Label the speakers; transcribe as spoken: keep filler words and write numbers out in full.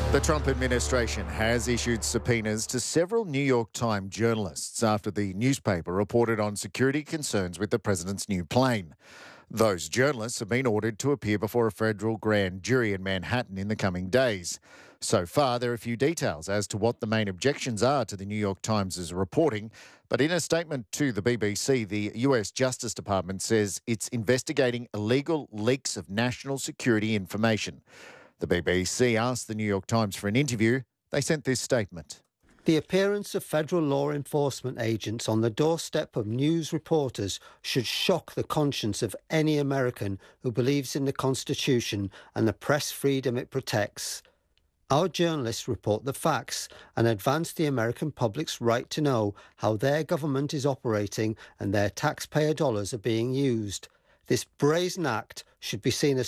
Speaker 1: The Trump administration has issued subpoenas to several New York Times journalists after the newspaper reported on security concerns with the president's new plane. Those journalists have been ordered to appear before a federal grand jury in Manhattan in the coming days. So far, there are few details as to what the main objections are to the New York Times' reporting, but in a statement to the B B C, the U S Justice Department says it's investigating illegal leaks of national security information. The B B C asked the New York Times for an interview. They sent this statement.
Speaker 2: The appearance of federal law enforcement agents on the doorstep of news reporters should shock the conscience of any American who believes in the Constitution and the press freedom it protects. Our journalists report the facts and advance the American public's right to know how their government is operating and their taxpayer dollars are being used. This brazen act should be seen as